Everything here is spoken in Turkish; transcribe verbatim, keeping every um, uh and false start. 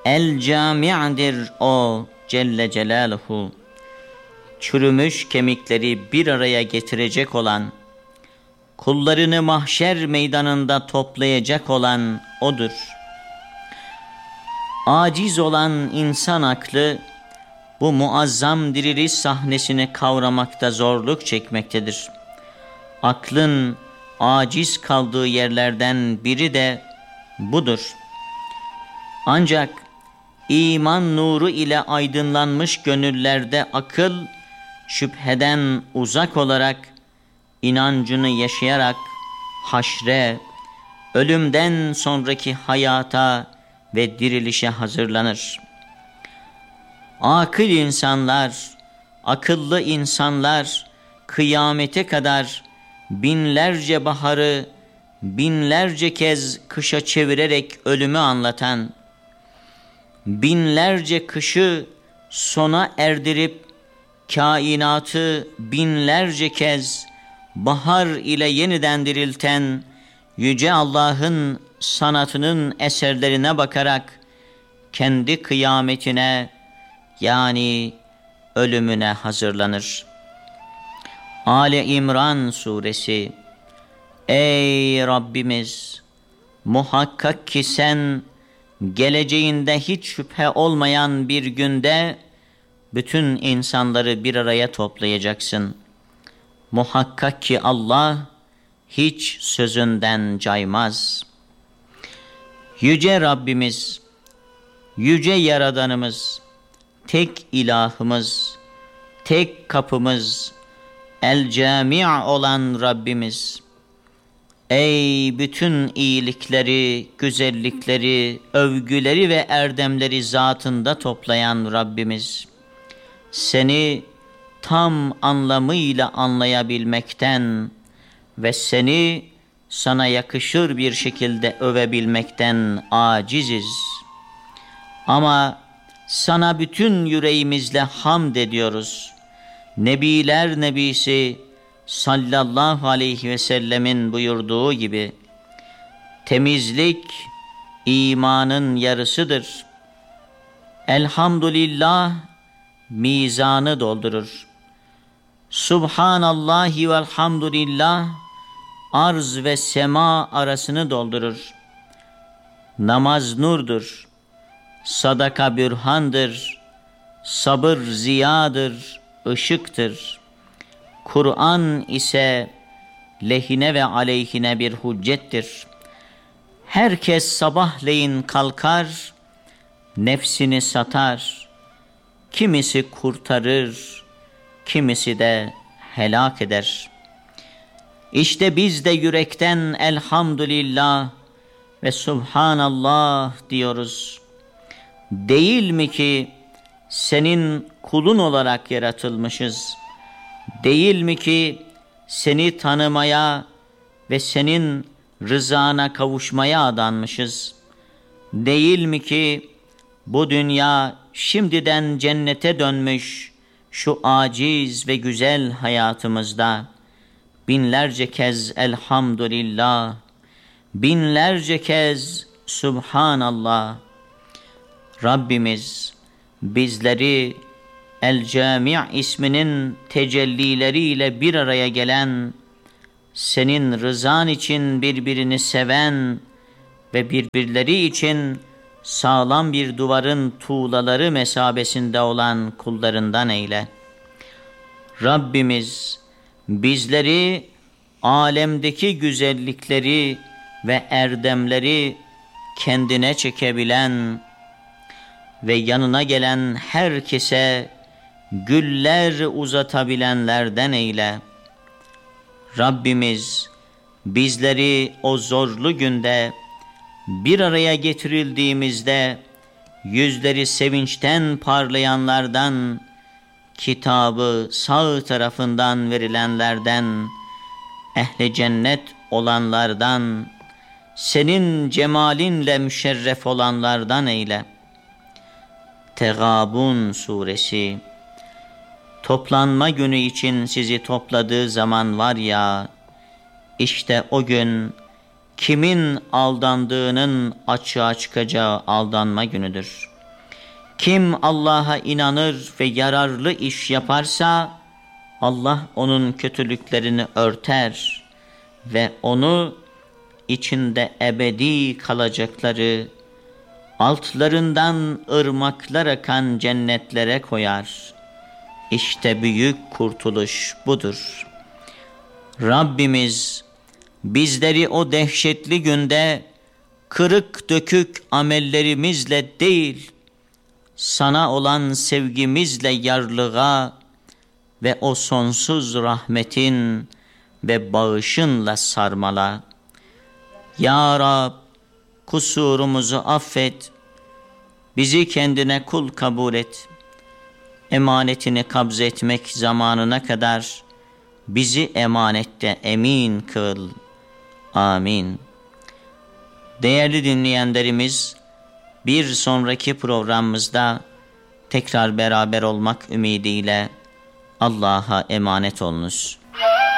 El Cami'dir o Celle Celaluhu. Çürümüş kemikleri bir araya getirecek olan, kullarını mahşer meydanında toplayacak olan O'dur. Aciz olan insan aklı bu muazzam diriliş sahnesini kavramakta zorluk çekmektedir. Aklın aciz kaldığı yerlerden biri de budur. Ancak iman nuru ile aydınlanmış gönüllerde akıl, şüpheden uzak olarak, inancını yaşayarak haşre, ölümden sonraki hayata ve dirilişe hazırlanır. Akıl insanlar, akıllı insanlar, kıyamete kadar binlerce baharı binlerce kez kışa çevirerek ölümü anlatan, binlerce kışı sona erdirip kainatı binlerce kez bahar ile yeniden dirilten Yüce Allah'ın sanatının eserlerine bakarak kendi kıyametine, yani ölümüne hazırlanır. Ali İmran Suresi. Ey Rabbimiz! Muhakkak ki sen geleceğinde hiç şüphe olmayan bir günde bütün insanları bir araya toplayacaksın. Muhakkak ki Allah hiç sözünden caymaz. Yüce Rabbimiz, yüce Yaradanımız, tek ilahımız, tek kapımız, El Cami' olan Rabbimiz, ey bütün iyilikleri, güzellikleri, övgüleri ve erdemleri zatında toplayan Rabbimiz, seni tam anlamıyla anlayabilmekten ve seni sana yakışır bir şekilde övebilmekten aciziz. Ama sana bütün yüreğimizle hamd ediyoruz. Nebiler Nebisi sallallahu aleyhi ve sellemin buyurduğu gibi, temizlik imanın yarısıdır. Elhamdülillah mizanı doldurur. Subhanallahi velhamdülillah arz ve sema arasını doldurur. Namaz nurdur, sadaka bürhandır, sabır ziyadır, ışıktır. Kur'an ise lehine ve aleyhine bir hüccettir. Herkes sabahleyin kalkar, nefsini satar. Kimisi kurtarır, kimisi de helak eder. İşte biz de yürekten elhamdülillah ve subhanallah diyoruz. Değil mi ki senin kulun olarak yaratılmışız? Değil mi ki seni tanımaya ve senin rızana kavuşmaya adanmışız? Değil mi ki bu dünya şimdiden cennete dönmüş şu aciz ve güzel hayatımızda binlerce kez elhamdülillah, binlerce kez subhanallah. Rabbimiz bizleri El Cami' isminin tecellileriyle bir araya gelen, senin rızan için birbirini seven ve birbirleri için sağlam bir duvarın tuğlaları mesabesinde olan kullarından eyle. Rabbimiz bizleri alemdeki güzellikleri ve erdemleri kendine çekebilen ve yanına gelen herkese güller uzatabilenlerden eyle. Rabbimiz bizleri o zorlu günde bir araya getirildiğimizde yüzleri sevinçten parlayanlardan, kitabı sağ tarafından verilenlerden, ehli cennet olanlardan, senin cemalinle müşerref olanlardan eyle. Tegabun Suresi. Toplanma günü için sizi topladığı zaman var ya, işte o gün kimin aldandığının açığa çıkacağı aldanma günüdür. Kim Allah'a inanır ve yararlı iş yaparsa Allah onun kötülüklerini örter ve onu içinde ebedi kalacakları, altlarından ırmaklar akan cennetlere koyar. İşte büyük kurtuluş budur. Rabbimiz bizleri o dehşetli günde kırık dökük amellerimizle değil, sana olan sevgimizle yarlığa ve o sonsuz rahmetin ve bağışınla sarmala. Ya Rab, kusurumuzu affet, bizi kendine kul kabul et. Emanetini kabz etmek zamanına kadar bizi emanette emin kıl. Amin. Değerli dinleyenlerimiz, bir sonraki programımızda tekrar beraber olmak ümidiyle Allah'a emanet olunuz.